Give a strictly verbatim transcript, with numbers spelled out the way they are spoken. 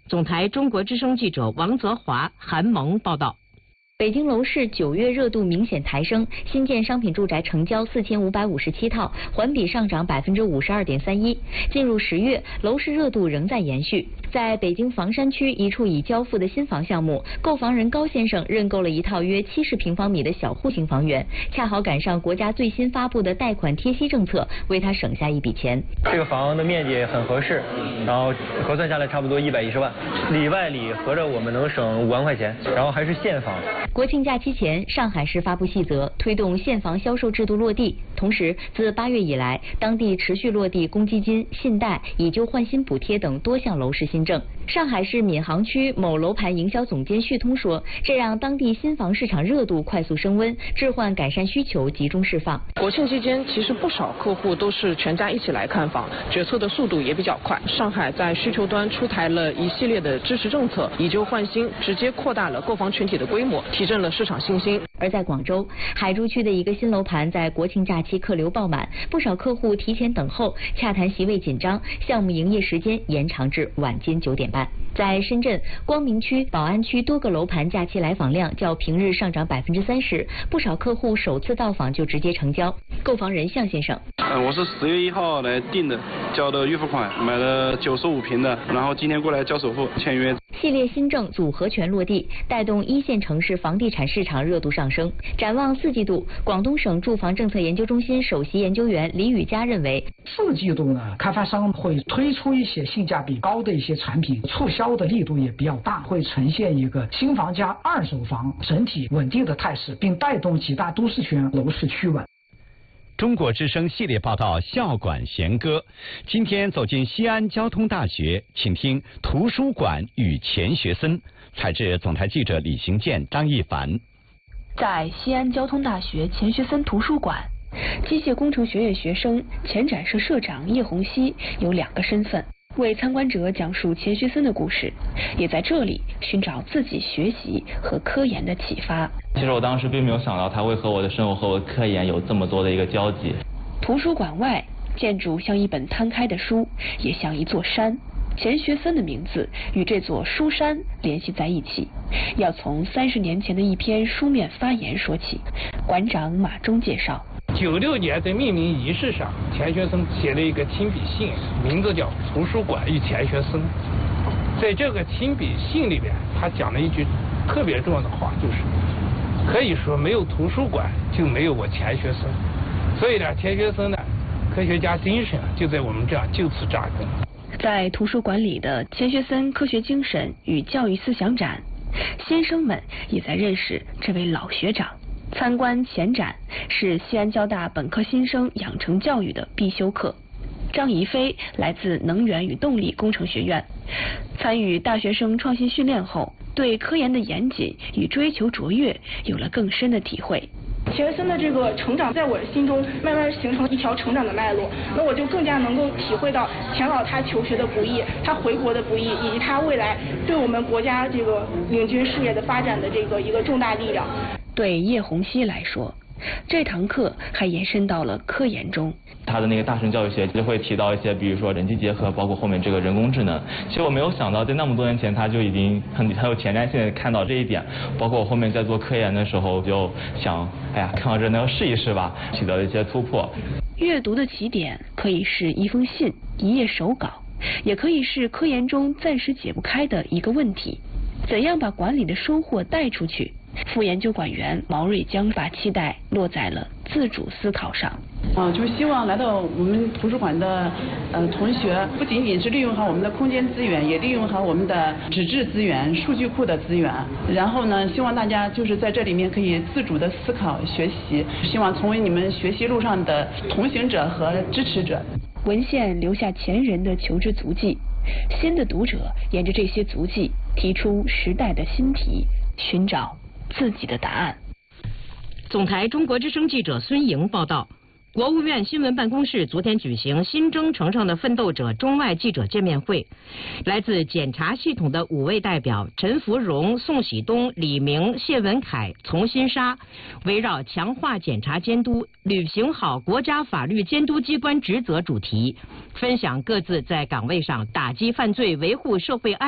总台中国之声记者王泽华、韩萌报道。 北京楼市九月热度明显抬升，新建商品住宅成交四千五百五十七套，环比上涨百分之五十二点三一。进入十月，楼市热度仍在延续。在北京房山区一处已交付的新房项目，购房人高先生认购了一套约七十平方米的小户型房源，恰好赶上国家最新发布的贷款贴息政策，为他省下一笔钱。 这个房的面积很合适，然后核算下来差不多一百一十万，里外里合着我们能省五万块钱，然后还是现房。 国庆假期前，上海市发布细则，推动现房销售制度落地。同时，自八月以来，当地持续落地公积金、信贷、以旧换新补贴等多项楼市新政。上海市闵行区某楼盘营销总监旭通说，这让当地新房市场热度快速升温，置换改善需求集中释放。 国庆期间，其实不少客户都是全家一起来看房，决策的速度也比较快。上海在需求端出台了一系列的支持政策，以旧换新，直接扩大了购房群体的规模，提振了市场信心。 而在广州海珠区的一个新楼盘，在国庆假期客流爆满，不少客户提前等候，洽谈席位紧张，项目营业时间延长至晚间九点半。在深圳光明区、宝安区多个楼盘假期来访量较平日上涨百分之三十，不少客户首次到访就直接成交。购房人向先生， 嗯，我是十月一号来订的，交的预付款，买了九十五平的，然后今天过来交首付签约。 系列新政组合拳落地，带动一线城市房地产市场热度上升。展望四季度，广东省住房政策研究中心首席研究员李宇佳认为， 四季度呢，开发商会推出一些性价比高的一些产品，促销的力度也比较大，会呈现一个新房加二手房整体稳定的态势，并带动几大都市圈楼市趋稳。 中国之声系列报道校馆弦歌，今天走进西安交通大学，请听图书馆与钱学森。采自总台记者李行健、张一凡。 在西安交通大学钱学森图书馆，机械工程学院学生、前展社社长叶红熙有两个身份，为参观者讲述钱学森的故事，也在这里寻找自己学习和科研的启发。 其实我当时并没有想到他会和我的生活和我的科研有这么多的一个交集。 图书馆外，建筑像一本摊开的书，也像一座山。钱学森的名字与这座书山联系在一起，要从三十年前的一篇书面发言说起。馆长马忠介绍， 九六年在命名仪式上，钱学森写了一个亲笔信，名字叫《图书馆与钱学森》。在这个亲笔信里边，他讲了一句特别重要的话，就是可以说没有图书馆就没有我钱学森。所以呢，钱学森呢，科学家精神就在我们这样就此扎根。 在图书馆里的钱学森科学精神与教育思想展，先生们也在认识这位老学长。参观前展是西安交大本科新生养成教育的必修课。张怡飞来自能源与动力工程学院，参与大学生创新训练后，对科研的严谨与追求卓越有了更深的体会。 钱学森的这个成长在我心中慢慢形成一条成长的脉络，那我就更加能够体会到钱老他求学的不易，他回国的不易，以及他未来对我们国家这个领军事业的发展的这个一个重大力量。 对叶红熙来说，这堂课还延伸到了科研中。 他的那个大神教育学就会提到一些，比如说人机结合，包括后面这个人工智能。其实我没有想到，在那么多年前，他就已经很很有前瞻性的看到这一点。包括我后面在做科研的时候，就想，哎呀，看到这能试一试吧，取得了一些突破。 阅读的起点可以是一封信、一页手稿，也可以是科研中暂时解不开的一个问题。怎样把馆里的收获带出去？副研究馆员毛瑞江把期待落在了自主思考上。 啊，就是希望来到我们图书馆的呃同学，不仅仅是利用好我们的空间资源，也利用好我们的纸质资源、数据库的资源。然后呢，希望大家就是在这里面可以自主的思考学习，希望成为你们学习路上的同行者和支持者。 文献留下前人的求知足迹，新的读者沿着这些足迹提出时代的新题，寻找自己的答案。 总台中国之声记者孙莹报道，国务院新闻办公室昨天举行新征程上的奋斗者中外记者见面会，来自检察系统的五位代表陈福荣、宋喜东、李明、谢文凯、丛新沙，围绕强化检察监督、履行好国家法律监督机关职责主题，分享各自在岗位上打击犯罪、维护社会安